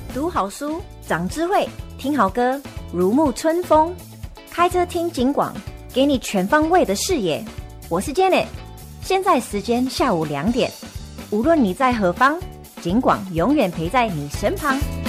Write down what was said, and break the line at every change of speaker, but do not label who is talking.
读好书，长智慧，听好歌，如沐春风。开车听警广，给你全方位的视野。我是 Janet， 现在时间下午2点。无论你在何方，警广永远陪在你身旁。